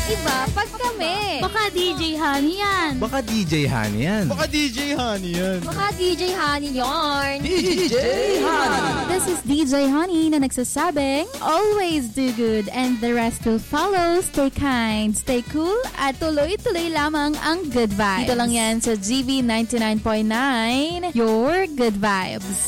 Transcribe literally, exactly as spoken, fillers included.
iba pag kami. Baka D J Honey yan. Baka D J Honey yan. Baka D J Honey yan. Baka D J Honey yarn. D J Honey. This is D J Honey na nagsasabing, always do good and the rest will follow. Stay kind, stay cool, at tuloy-tuloy lamang ang good vibes. Dito lang yan sa G V ninety-nine point nine, your good vibes.